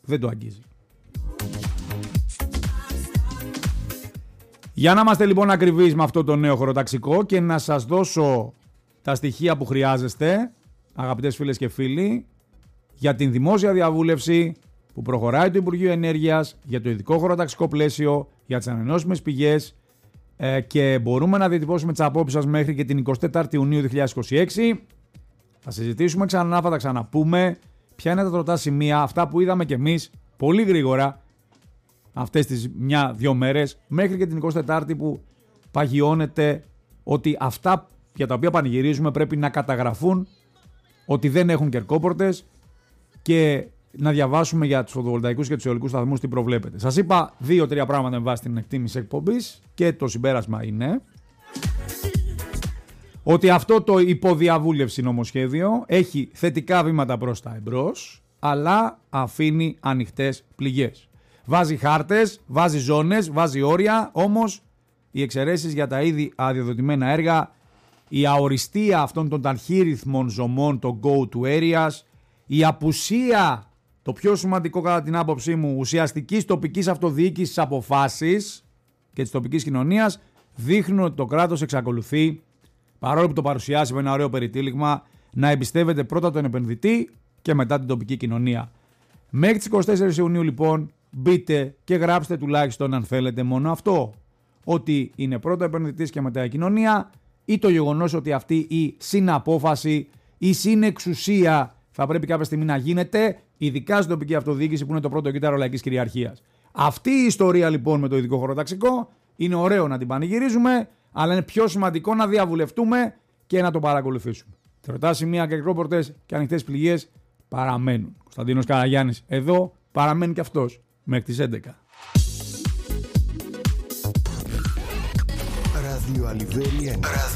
δεν το αγγίζει. Για να είμαστε λοιπόν ακριβείς με αυτό το νέο χωροταξικό και να σας δώσω τα στοιχεία που χρειάζεστε, αγαπητές φίλες και φίλοι, για την δημόσια διαβούλευση που προχωράει το Υπουργείο Ενέργειας για το ειδικό χωροταξικό πλαίσιο, για τις ανανεώσιμες πηγές και μπορούμε να διατυπώσουμε τις απόψεις σας μέχρι και την 24η Ιουνίου 2026. Θα συζητήσουμε ξανά, θα τα ξαναπούμε. Ποια είναι τα τροτά σημεία, αυτά που είδαμε κι εμείς πολύ γρήγορα αυτές τις 1-2 μέρες, μέχρι και την 24η που παγιώνεται ότι αυτά για τα οποία πανηγυρίζουμε πρέπει να καταγραφούν, ότι δεν έχουν κερκόπορτες και να διαβάσουμε για τους φωτοβολταϊκούς και τους αιωλικούς σταθμούς τι προβλέπετε. Σας είπα 2-3 πράγματα με βάση την εκτίμηση εκπομπής και το συμπέρασμα είναι ότι αυτό το υποδιαβούλευση νομοσχέδιο έχει θετικά βήματα προς τα εμπρός, αλλά αφήνει ανοιχτές πληγές. Βάζει χάρτες, βάζει ζώνες, βάζει όρια, όμως οι εξαιρέσεις για τα ήδη αδειοδοτημένα έργα, η αοριστία αυτών των ταχύρυθμων ζωμών, το go to areas, η απουσία, το πιο σημαντικό κατά την άποψή μου, ουσιαστικής τοπικής αυτοδιοίκησης αποφάσεις και της τοπικής κοινωνίας, δείχνουν ότι το κράτος εξακολουθεί, παρόλο που το παρουσιάσει με ένα ωραίο περιτύλιγμα, να εμπιστεύεται πρώτα τον επενδυτή και μετά την τοπική κοινωνία. Μέχρι τις 24 Ιουνίου λοιπόν μπείτε και γράψτε τουλάχιστον αν θέλετε μόνο αυτό, ότι είναι πρώτα επενδυτής και μετά η κοινωνία, ή το γεγονός ότι αυτή η συναπόφαση, η συνεξουσία θα πρέπει κάποια στιγμή να γίνεται, ειδικά στην τοπική αυτοδιοίκηση που είναι το πρώτο κύτταρο λαϊκής κυριαρχίας. Αυτή η ιστορία λοιπόν με το ειδικό χωροταξικό είναι ωραίο να την πανηγυρίζουμε, αλλά είναι πιο σημαντικό να διαβουλευτούμε και να το παρακολουθήσουμε. Τροτά σημεία, κερκόπορτες και ανοιχτές πληγές παραμένουν. Κωνσταντίνος Καραγιάννης εδώ παραμένει και αυτός μέχρι τις 11. Ράδιο Αλιβέρι 1.